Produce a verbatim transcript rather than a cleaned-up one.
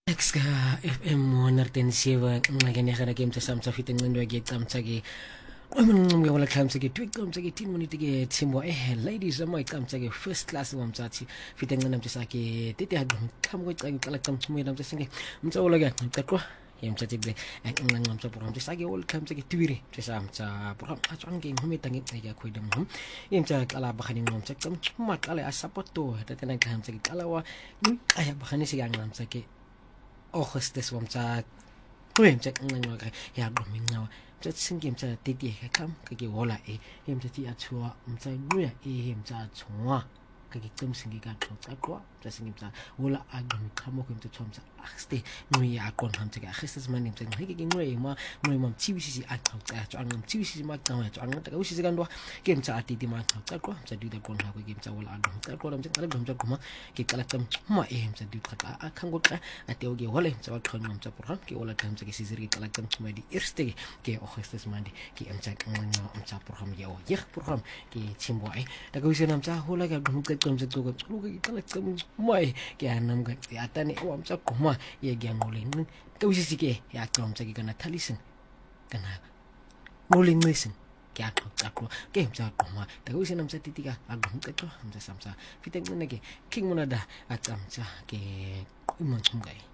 Exka F M one-ten-seven ngakenehana ke mtsa samtsa fitengcindwa ke camtsa ke umnqumke wala camtsa ke twicamtsa ke ten minute ke timbo eh ladies ama camtsa ke first class wamtsathi fitenqina mtsa ke tete hadum qhamu kwecanga uqala camchumela mtsa singe mtsa wala ke qaqwa yemtsathi ke enqanqa mtsa program mtsa ke wala camtsa ke twiri mtsa mtsa program atshwange ngumeta ngeceka khwida mhum yemtsa qala bakhani ngomtsa camchuma qala asapoto tatena camtsa ke qala wa aya bakhani siyanqamtsa ke Augustus wamtsa kwemtsa nqanqa ka ya qominqa mtsa singe mtsa tete ka kam ka ke hola e mtsa ti athua mtsa nqya e mtsa thwa ka ke qemsinge ka xoxa qwa mtsa singe mtsa hola a qhamqhamo ke mtsa thomtsa aste nqya a qonqa mtsa ka Augustus mani mtsa ngeke ke nqya ma nqya ma mtibisisi a xoxa tswa ngam mtibisisi ma qama tswa ngata ka usisi kandwa ke mtsa atiti ma xoxa qwa mtsa duda qonqa ke mtsa hola a qonqa qwa mtsa qala mtsa qoma ke qala qamchuma e mtsa duda qa a khangoqa ate o ke hola mtsa wa qhonqa mtsa program ke hola mtsa ke siziri ke qala qamchuma di irste ke Augustus mandi ke mtsa qanqa mtsa program ke o ye program ke chimbo ai ta ka usina mtsa hola ka qumqa qamtsa qoqa quluka ke qala qamchuma e ke anam ka atane o mtsa qoma ye ke ngoleng ka usisi ke ya qamtsa ke kana thalisin kana ngoleng ngisin ke aqoqa ke mtsa qoma ta ka usina mtsa titika a qumqa mtsa samsa fitenqina ke king monada a qamtsa ke imanchumgai